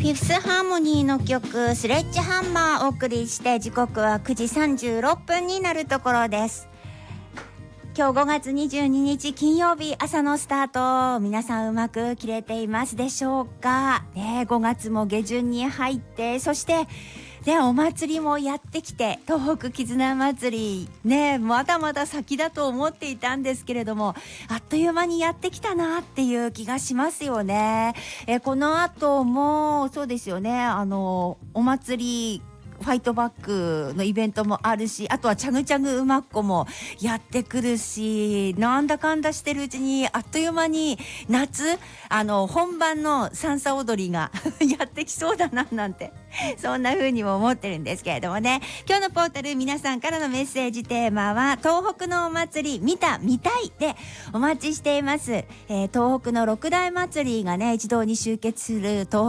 フィフスハーモニーの曲スレッジハンマーをお送りして、時刻は9時36分になるところです。今日5月22日金曜日朝のスタート、皆さんうまく切れていますでしょうかね。5月も下旬に入って、そしてね、お祭りもやってきて、東北絆祭りね、まだまだ先だと思っていたんですけれども、あっという間にやってきたなっていう気がしますよね。この後もそうですよね、お祭りファイトバックのイベントもあるし、あとはチャグチャグ馬っ子もやってくるし、なんだかんだしてるうちにあっという間に夏、本番のサンサ踊りがやってきそうだななんて、そんな風にも思ってるんですけれどもね。今日のポータル、皆さんからのメッセージテーマは東北のお祭り見た見たいでお待ちしています。東北の六大祭りがね一堂に集結する東